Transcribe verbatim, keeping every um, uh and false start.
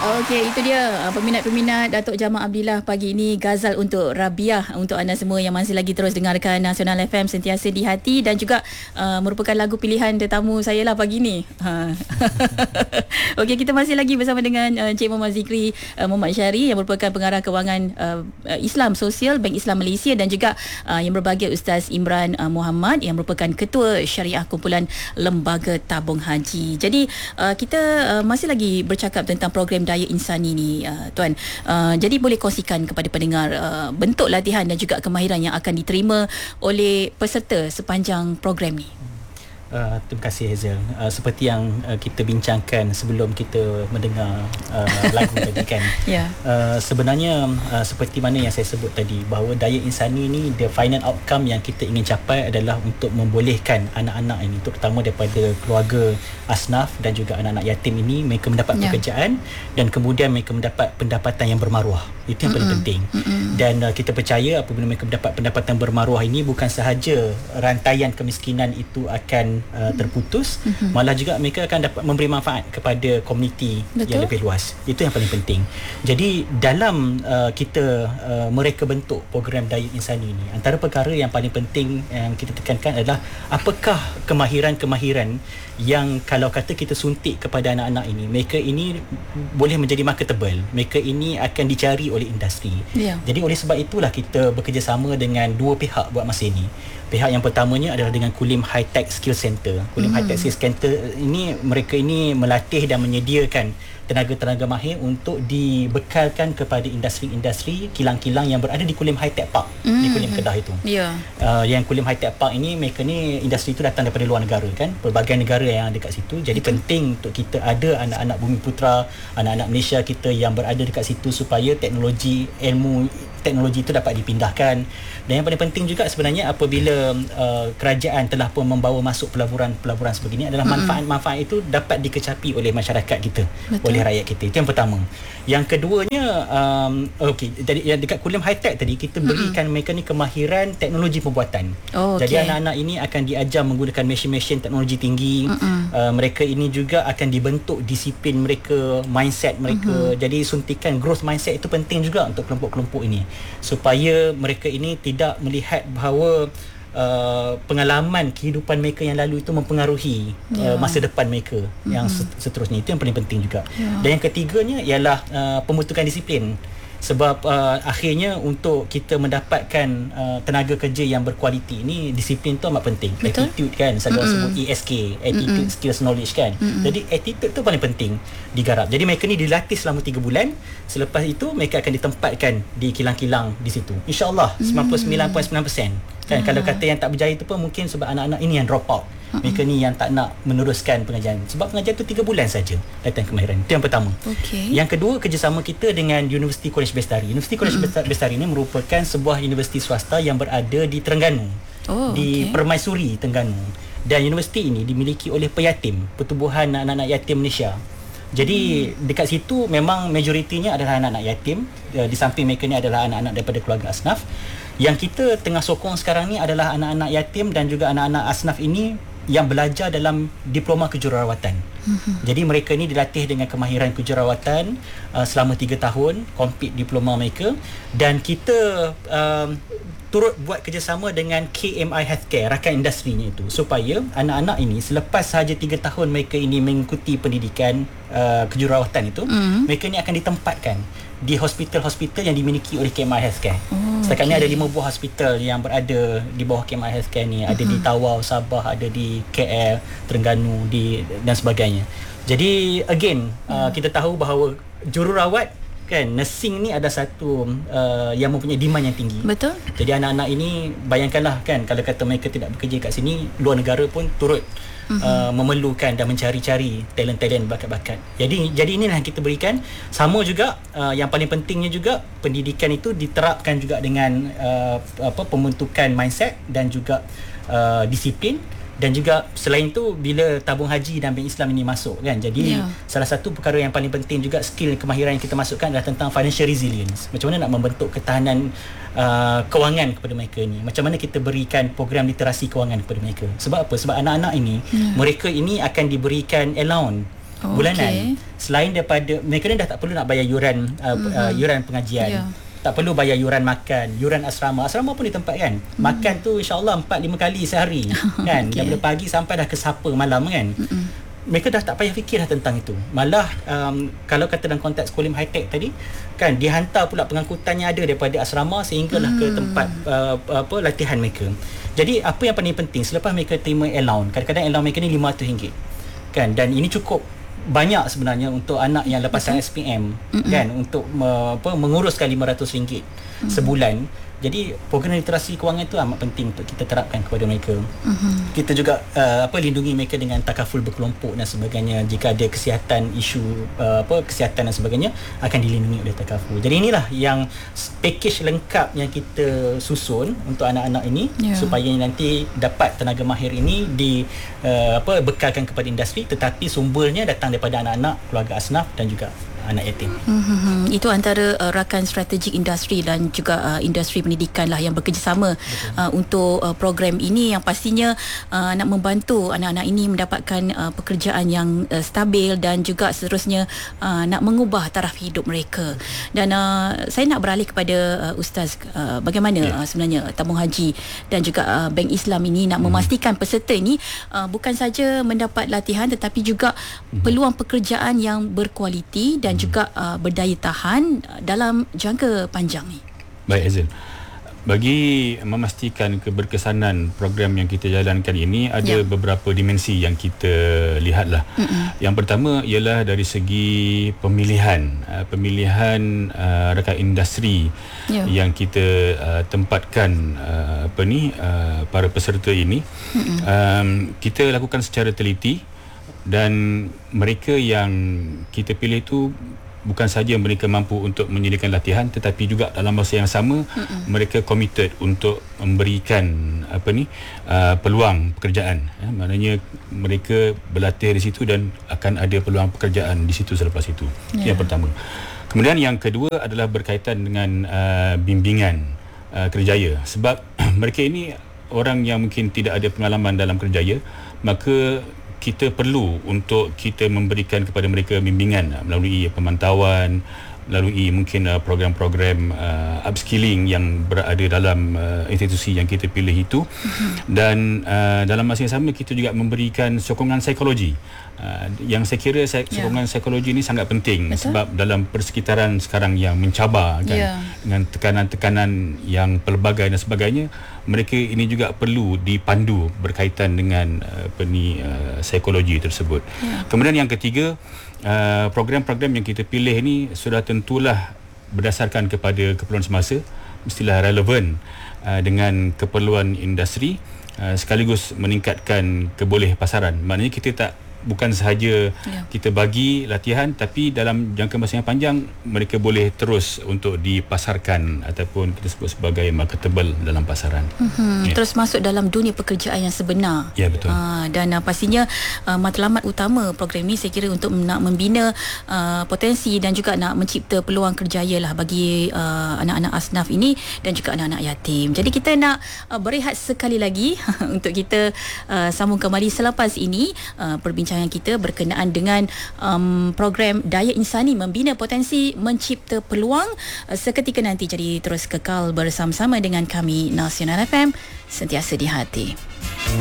Okey, itu dia uh, peminat-peminat Datuk Jamal Abdillah pagi ini. Ghazal untuk Rabiah, untuk anda semua yang masih lagi terus dengarkan Nasional F M sentiasa di hati, dan juga uh, merupakan lagu pilihan tetamu saya lah pagi ni. Ha. Okey, kita masih lagi bersama dengan uh, Encik Muhammad Zikri uh, Muhammad Syari yang merupakan pengarah kewangan uh, Islam Sosial Bank Islam Malaysia, dan juga uh, yang berbahagia Ustaz Imran uh, Muhammad yang merupakan Ketua Syariah Kumpulan Lembaga Tabung Haji. Jadi uh, kita uh, masih lagi bercakap tentang program daya insani ni, uh, Tuan. Uh, jadi boleh kongsikan kepada pendengar uh, bentuk latihan dan juga kemahiran yang akan diterima oleh peserta sepanjang program ni. Uh, terima kasih Hazel. Uh, seperti yang uh, kita bincangkan sebelum kita mendengar uh, lagu tadi kan. Yeah. Uh, sebenarnya uh, seperti mana yang saya sebut tadi, bahawa daya insani ni, the final outcome yang kita ingin capai adalah untuk membolehkan anak-anak ini, terutama daripada keluarga asnaf dan juga anak-anak yatim ini, mereka mendapat yeah. pekerjaan dan kemudian mereka mendapat pendapatan yang bermaruah. Itu yang paling Mm-mm. penting. Mm-mm. Dan uh, kita percaya apabila mereka mendapat pendapatan bermaruah ini, bukan sahaja rantaian kemiskinan itu akan Uh, terputus, mm-hmm. malah juga mereka akan dapat memberi manfaat kepada komuniti Betul. yang lebih luas. Itu yang paling penting. Jadi dalam uh, kita uh, mereka bentuk program daya insani ini, antara perkara yang paling penting yang kita tekankan adalah apakah kemahiran-kemahiran yang kalau kata kita suntik kepada anak-anak ini, mereka ini boleh menjadi marketable, mereka ini akan dicari oleh industri. Yeah. Jadi oleh sebab itulah kita bekerjasama dengan dua pihak buat masa ini. Pihak yang pertamanya adalah dengan Kulim High Tech Skill Center. Kulim mm. High Tech Skill Center ini, mereka ini melatih dan menyediakan tenaga-tenaga mahir untuk dibekalkan kepada industri-industri kilang-kilang yang berada di Kulim High Tech Park, mm. di Kulim Kedah itu. Yeah. Uh, yang Kulim High Tech Park ini, mereka ni industri itu datang daripada luar negara kan, pelbagai negara yang ada kat situ. Jadi Betul. penting untuk kita ada anak-anak Bumi Putra, anak-anak Malaysia kita yang berada dekat situ, supaya teknologi, ilmu teknologi itu dapat dipindahkan. Dan yang paling penting juga sebenarnya apabila uh, kerajaan telah pun membawa masuk pelaburan-pelaburan sebegini, adalah manfaat-manfaat itu dapat dikecapi oleh masyarakat kita, Betul. oleh rakyat kita. Itu yang pertama. Yang keduanya, um, okey, jadi dekat Kulim High Tech tadi kita berikan mereka ni kemahiran teknologi pembuatan. Oh, okay. Jadi anak-anak ini akan diajar menggunakan mesin-mesin teknologi tinggi. Uh, mereka ini juga akan dibentuk disiplin mereka, mindset mereka. Uh-huh. Jadi suntikan growth mindset itu penting juga untuk kelompok-kelompok ini, supaya mereka ini tidak melihat bahawa Uh, pengalaman kehidupan mereka yang lalu itu mempengaruhi yeah. uh, masa depan mereka mm-hmm. yang seterusnya. Itu yang paling penting juga. Yeah. Dan yang ketiganya ialah uh, pembentukan disiplin. Sebab uh, akhirnya untuk kita mendapatkan uh, tenaga kerja yang berkualiti ini, disiplin tu amat penting. Betul? Attitude kan, saya mm-hmm. sebut A S K, attitude, mm-hmm. skills, knowledge kan. Mm-hmm. Jadi attitude tu paling penting digarap. Jadi mereka ni dilatih selama tiga bulan. Selepas itu mereka akan ditempatkan di kilang-kilang di situ. InsyaAllah sembilan puluh sembilan perpuluhan sembilan peratus kan. Kalau kata yang tak berjaya tu pun mungkin sebab anak-anak ini yang drop out. Mereka ni yang tak nak meneruskan pengajian. Sebab pengajian tu tiga bulan saja latihan kemahiran. Itu yang pertama. Okay. Yang kedua, kerjasama kita dengan Universiti College Bestari. Universiti College mm-hmm. Bestari ini merupakan sebuah universiti swasta yang berada di Terengganu. Oh, di okay. Permaisuri, Terengganu. Dan universiti ini dimiliki oleh Peyatim, Pertubuhan Anak-anak Yatim Malaysia. Jadi hmm. dekat situ memang majoritinya adalah anak-anak yatim. Di samping mereka ni adalah anak-anak daripada keluarga asnaf. Yang kita tengah sokong sekarang ni adalah anak-anak yatim dan juga anak-anak asnaf ini yang belajar dalam diploma kejururawatan. Mm-hmm. Jadi mereka ni dilatih dengan kemahiran kejururawatan uh, selama tiga tahun, complete diploma mereka, dan kita um, turut buat kerjasama dengan K M I Healthcare, rakan industrinya itu, supaya anak-anak ini selepas sahaja tiga tahun mereka ini mengikuti pendidikan uh, kejururawatan itu, mm-hmm. mereka ni akan ditempatkan di hospital-hospital yang dimiliki oleh K M I Healthcare. Oh, Setakat okay. ni ada lima buah hospital yang berada di bawah K M I Healthcare ni. Ada uh-huh. di Tawau, Sabah, ada di K L, Terengganu di dan sebagainya. Jadi again, uh. Uh, kita tahu bahawa jururawat kan, nursing ni ada satu uh, yang mempunyai demand yang tinggi. Betul. Jadi anak-anak ini, bayangkanlah kan, kalau kata mereka tidak bekerja kat sini, luar negara pun turut uh-huh. uh, memerlukan dan mencari-cari talent-talent, bakat-bakat. Jadi jadi inilah yang kita berikan. Sama juga uh, yang paling pentingnya juga, pendidikan itu diterapkan juga dengan uh, apa pembentukan mindset dan juga uh, disiplin. Dan juga selain itu, bila tabung haji dan Bank Islam ini masuk kan, jadi yeah. salah satu perkara yang paling penting juga, skill kemahiran yang kita masukkan adalah tentang financial resilience. Macam mana nak membentuk ketahanan uh, kewangan kepada mereka ni, macam mana kita berikan program literasi kewangan kepada mereka. Sebab apa? Sebab anak-anak ini, yeah. mereka ini akan diberikan allowance Oh, bulanan. okay. Selain daripada mereka ni dah tak perlu nak bayar yuran uh, mm-hmm. uh, yuran pengajian. Yeah. Tak perlu bayar yuran makan, yuran asrama. Asrama pun di tempat kan. Hmm. Makan tu insya-Allah empat lima kali sehari kan. Okay. Daripada pagi sampai dah ke sapa malam kan. Mm-mm. Mereka dah tak payah fikir dah tentang itu. Malah um, kalau kata dalam konteks Kulim High Tech tadi kan, dia hantar pula pengangkutannya ada daripada asrama sehinggalah hmm. ke tempat uh, apa latihan mereka. Jadi apa yang paling penting selepas mereka terima allowance, kadang-kadang allowance mereka ni lima ratus ringgit kan, dan ini cukup banyak sebenarnya untuk anak yang lepasan S P M mm-hmm. kan, untuk me, apa menguruskan lima ratus ringgit mm-hmm. sebulan. Jadi program literasi kewangan itu amat penting untuk kita terapkan kepada mereka. Mm-hmm. Kita juga uh, apa lindungi mereka dengan takaful berkelompok dan sebagainya. Jika ada kesihatan, isu uh, apa kesihatan dan sebagainya akan dilindungi oleh takaful. Jadi inilah yang package lengkap yang kita susun untuk anak-anak ini, yeah. supaya nanti dapat tenaga mahir ini di uh, apa bekalkan kepada industri, tetapi sumbernya datang daripada anak-anak keluarga asnaf dan juga anak yatim. Hmm, itu antara uh, rakan strategik industri dan juga uh, industri pendidikan lah yang bekerjasama uh, untuk uh, program ini yang pastinya uh, nak membantu anak-anak ini mendapatkan uh, pekerjaan yang uh, stabil dan juga seterusnya uh, nak mengubah taraf hidup mereka. Dan uh, saya nak beralih kepada uh, Ustaz, uh, bagaimana yeah. uh, sebenarnya tabung haji dan juga uh, Bank Islam ini nak hmm. memastikan peserta ini uh, bukan saja mendapat latihan tetapi juga hmm. peluang pekerjaan yang berkualiti dan juga uh, berdaya tahan dalam jangka panjang ni. Baik Azil, bagi memastikan keberkesanan program yang kita jalankan ini ada yep. beberapa dimensi yang kita lihatlah. Mm-mm. Yang pertama ialah dari segi pemilihan uh, pemilihan uh, rakan industri yep. yang kita uh, tempatkan uh, apa ni uh, para peserta ini. Um, kita lakukan secara teliti. Dan mereka yang kita pilih itu bukan saja mereka mampu untuk menyediakan latihan, tetapi juga dalam masa yang sama Mm-mm. mereka committed untuk memberikan apa ni uh, peluang pekerjaan. Ya, maknanya mereka berlatih di situ dan akan ada peluang pekerjaan di situ selepas itu. Yeah. Yang pertama. Kemudian yang kedua adalah berkaitan dengan uh, bimbingan uh, kerjaya. Sebab mereka ini orang yang mungkin tidak ada pengalaman dalam kerjaya, maka kita perlu untuk kita memberikan kepada mereka bimbingan melalui pemantauan, melalui mungkin uh, program-program uh, upskilling yang berada dalam uh, institusi yang kita pilih itu. Mm-hmm. Dan uh, dalam masa yang sama kita juga memberikan sokongan psikologi. Uh, yang saya kira sokongan yeah. psikologi ini sangat penting. Betul? Sebab dalam persekitaran sekarang yang mencabar kan, yeah. dengan tekanan-tekanan yang pelbagai dan sebagainya, mereka ini juga perlu dipandu berkaitan dengan uh, apa ni uh, psikologi tersebut. Yeah. Kemudian yang ketiga, uh, program-program yang kita pilih ini sudah tentulah berdasarkan kepada keperluan semasa, mestilah relevan uh, dengan keperluan industri, uh, sekaligus meningkatkan keboleh pasaran. Maknanya kita tak bukan sahaja ya. kita bagi latihan, tapi dalam jangka masa yang panjang mereka boleh terus untuk dipasarkan ataupun kita sebut sebagai marketable dalam pasaran. Mm-hmm. Ya. Terus masuk dalam dunia pekerjaan yang sebenar. Ya, betul. Uh, dan uh, pastinya uh, matlamat utama program ini saya kira untuk nak membina uh, potensi dan juga nak mencipta peluang kerjaya lah bagi uh, anak-anak asnaf ini dan juga anak-anak yatim. Jadi kita nak uh, berehat sekali lagi untuk kita uh, sambung kembali selepas ini uh, perbincangan kita berkenaan dengan um, program Daya Insani Membina Potensi Mencipta Peluang. Uh, seketika nanti, jadi terus kekal bersama-sama dengan kami Nasional F M, sentiasa di hati.